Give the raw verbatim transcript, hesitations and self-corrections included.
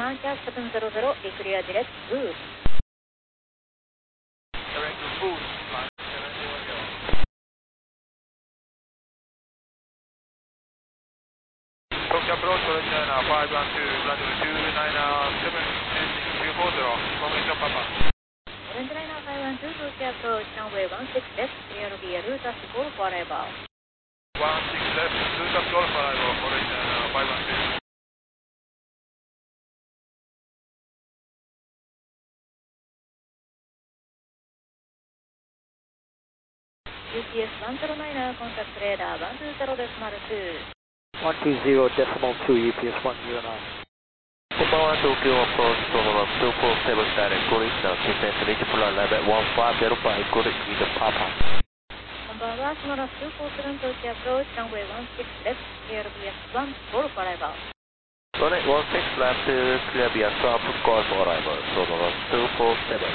ワンキャスセブンゼロゼロ、be clear direct boost. Direct boost, line seven zero zero. Tokyo approach, correct China, five one two, Brazil two nine seven two four zero, information Papa. Orange Liner five one two, Tokyo approach, runway one six left, clear via route as call for arrival. one six left, route as call for arrival, correct China, five one two. U T S one zero nine, contact radar one two zero decimal two. one two zero decimal two, U P S one zero nine. Papa Tokyo approach, Sonora two four seven direct, correct now, descent reach plan level one five zero five, correct with the Papa. Number Sonora two four seven, Tokyo approach, runway one six left, clear via one call for arrival. Correct one six left, clear via swap, call for arrival, Sonora two four seven.